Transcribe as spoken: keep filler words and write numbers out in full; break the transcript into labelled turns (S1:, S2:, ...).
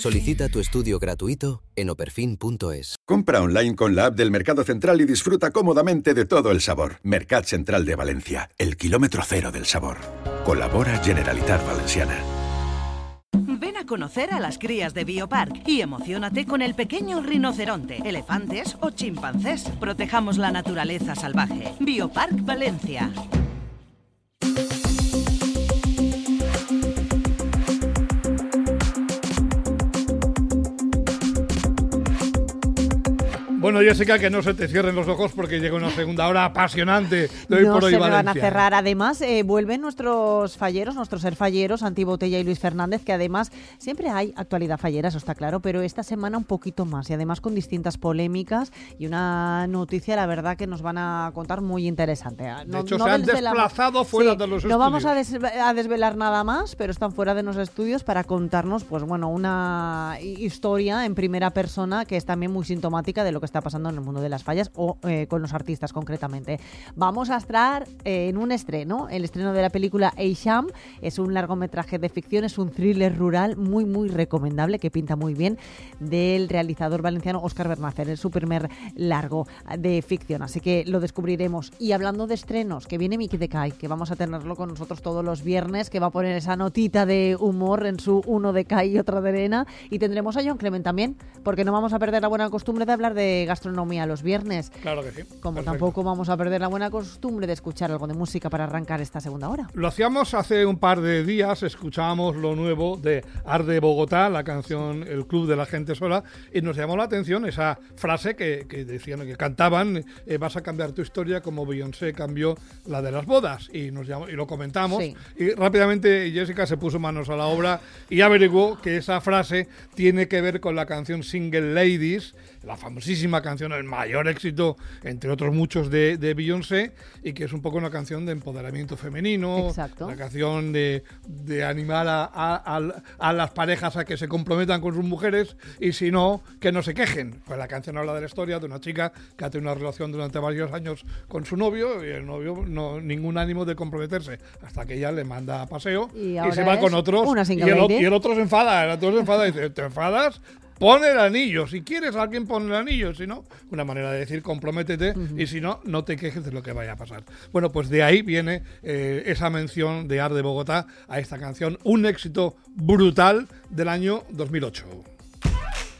S1: Solicita tu estudio gratuito en operfin punto es.
S2: Compra online con la app del Mercado Central y disfruta cómodamente de todo el sabor. Mercat Central de Valencia, el kilómetro cero del sabor. Colabora Generalitat Valenciana.
S3: Ven a conocer a las crías de Biopark y emociónate con el pequeño rinoceronte, elefantes o chimpancés. Protejamos la naturaleza salvaje. Biopark Valencia.
S4: Bueno, Jessica, que no se te cierren los ojos porque llega una segunda hora apasionante de hoy
S5: no
S4: por hoy
S5: se me
S4: Valencia.
S5: van a cerrar. Además, eh, vuelven nuestros falleros, nuestros ser falleros, Santi Botella y Luis Fernández, que además siempre hay actualidad fallera, eso está claro, pero esta semana un poquito más y además con distintas polémicas y una noticia, la verdad, que nos van a contar muy interesante. No,
S4: de hecho,
S5: no
S4: se han
S5: desvelamos.
S4: desplazado fuera
S5: sí,
S4: de los
S5: no
S4: estudios.
S5: No vamos a, des- a desvelar nada más, pero están fuera de nuestros estudios para contarnos, pues bueno, una historia en primera persona que es también muy sintomática de lo que está pasando en el mundo de las fallas o eh, con los artistas concretamente. Vamos a estar eh, en un estreno, el estreno de la película Eixam, es un largometraje de ficción, es un thriller rural muy muy recomendable que pinta muy bien, del realizador valenciano Óscar Bernácer, es su primer largo de ficción, así que lo descubriremos. Y hablando de estrenos, que viene Miki de Kai, que vamos a tenerlo con nosotros todos los viernes, que va a poner esa notita de humor en su uno de Kai y otro de arena, y tendremos a John Clement también, porque no vamos a perder la buena costumbre de hablar de gastronomía los viernes.
S4: Claro que sí.
S5: Como
S4: Perfecto.
S5: tampoco vamos a perder la buena costumbre de escuchar algo de música para arrancar esta segunda hora.
S4: Lo hacíamos hace un par de días, escuchábamos lo nuevo de Arde Bogotá, la canción El Club de la Gente Sola, y nos llamó la atención esa frase que, que decían, que cantaban, eh, vas a cambiar tu historia como Beyoncé cambió la de las bodas, y nos llamó, y lo comentamos,
S5: Sí.
S4: y rápidamente Jessica se puso manos a la obra y averiguó que esa frase tiene que ver con la canción Single Ladies, la famosísima canción, el mayor éxito, entre otros muchos, de, de Beyoncé, y que es un poco una canción de empoderamiento femenino.
S5: Exacto.
S4: Una canción de, de animar a, a, a, a las parejas a que se comprometan con sus mujeres, y si no, que no se quejen. Pues la canción habla de la historia de una chica que ha tenido una relación durante varios años con su novio, y el novio no ningún ánimo de comprometerse, hasta que ella le manda a paseo
S5: Y
S4: y,
S5: ahora
S4: se va
S5: es
S4: con otros,
S5: una
S4: y
S5: single
S4: el, o-
S5: lady.
S4: y el otro se enfada, el otro se enfada y dice, ¿te enfadas? Pon el anillo, si quieres alguien pon el anillo, si no, una manera de decir comprométete, uh-huh. y si no, no te quejes de lo que vaya a pasar. Bueno, pues de ahí viene eh, esa mención de Arde Bogotá a esta canción, un éxito brutal del año dos mil ocho.